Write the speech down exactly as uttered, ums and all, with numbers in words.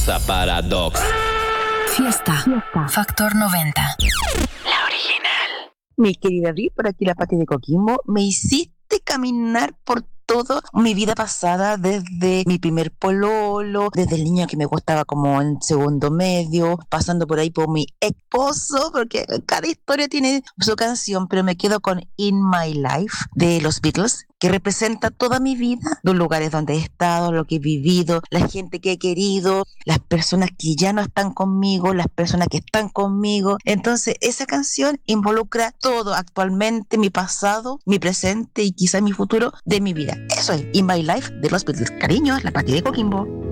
Paradox. Fiesta. Fiesta. Factor noventa. La original. Mi querida Bri, por aquí la Pati de Coquimbo, me hiciste caminar por toda mi vida pasada, desde mi primer pololo, desde el niño que me gustaba como en segundo medio, pasando por ahí por mi esposo, porque cada historia tiene su canción, pero me quedo con In My Life de los Beatles, que representa toda mi vida, los lugares donde he estado, lo que he vivido, la gente que he querido, las personas que ya no están conmigo, las personas que están conmigo. Entonces, esa canción involucra todo actualmente, mi pasado, mi presente y quizá mi futuro de mi vida. Eso es In My Life de los Beatles. Cariños, la Pati de Coquimbo.